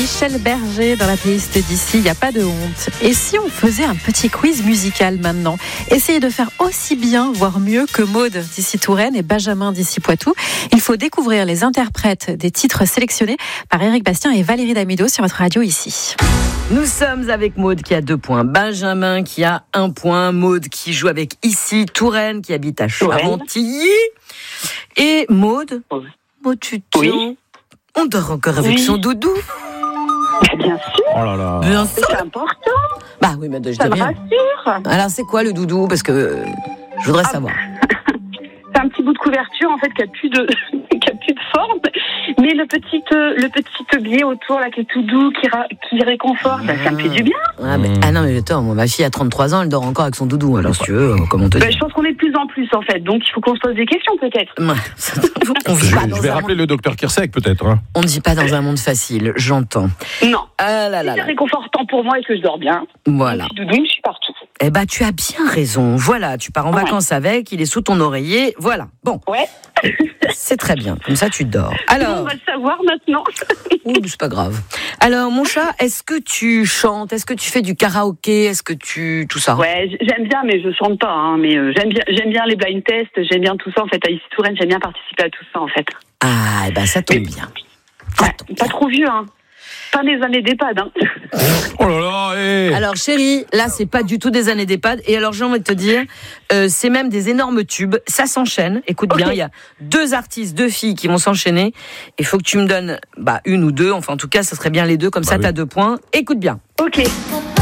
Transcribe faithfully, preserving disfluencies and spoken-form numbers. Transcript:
Michel Berger dans la playlist d'ici, il n'y a pas de honte. Et si on faisait un petit quiz musical maintenant? Essayez de faire aussi bien, voire mieux que Maude d'ici Touraine et Benjamin d'ici Poitou. Il faut découvrir les interprètes des titres sélectionnés par Éric Bastien et Valérie Damido sur votre radio ici. Nous sommes avec Maude qui a deux points, Benjamin qui a un point, Maude qui joue avec ici Touraine qui habite à Charentilly. Et Maude, Maude tu te Oui. On dort encore avec Oui. son doudou. Bien sûr, Oh là là. Bien sûr. c'est important, Bah oui, mais je dis ça me rien. rassure. Alors c'est quoi le doudou? Parce que euh, je voudrais Ah. savoir. C'est un petit bout de couverture en fait qui a plus de qui a plus de forme, mais le petit euh, le petit biais autour là qui est tout doux, qui ra- qui réconforte, bah, ça me fait du bien. Ah, mais, ah non mais attends, moi, ma fille a trente-trois ans, elle dort encore avec son doudou. Alors si tu veux, euh, comment te Bah, dire? je pense qu'on est de plus en plus en fait, donc il faut qu'on se pose des questions peut-être. Ouais. On vit Je, pas je dans vais un rappeler monde... le docteur Kirsek peut-être. Hein. On ne vit pas dans un monde facile, j'entends. Non, Ah là là c'est là. réconfortant pour moi et que je dors bien. Voilà. Mon petit doudou, je suis partout. Eh ben, tu as bien raison. Voilà, tu pars en Ouais. vacances avec, il est sous ton oreiller. Voilà. Bon, Ouais, c'est très bien. Comme ça, tu dors. on Alors, va le savoir maintenant. ouh, c'est pas grave. Alors, mon chat, est-ce que tu chantes? Est-ce que tu fais du karaoké? Est-ce que tu tout ça? Ouais, j- j'aime bien, mais je chante pas. Hein, mais euh, j'aime bien, j'aime bien les blind tests, j'aime bien tout ça en fait. À Ici Touraine, j'aime bien participer à tout ça en fait. Ah, eh ben, ça tombe bien. Ça Ouais, tombe pas bien. trop vieux, hein. Pas des années d'EHPAD, hein. Oh là là. eh. Alors, chérie, là, c'est pas du tout des années d'EHPAD. Et alors, j'ai envie de te dire, euh, c'est même des énormes tubes. Ça s'enchaîne. Écoute Ok. bien, il y a deux artistes, deux filles qui vont s'enchaîner. Il faut que tu me donnes bah, une ou deux. Enfin, en tout cas, ça serait bien les deux. Comme Bah ça, oui. t'as deux points. Écoute bien. Ok.